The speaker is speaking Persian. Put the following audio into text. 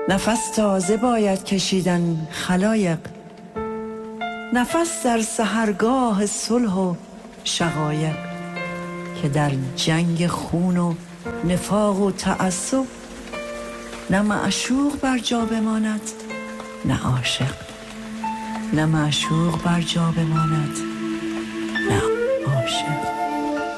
نفس تازه باید کشیدن خلایق، نفس در سحرگاه صلح و شقایق، که در جنگ خون و نفاق و تعصب نه معشوق بر جا بماند نه عاشق، نه معشوق بر جا بماند نه عاشق.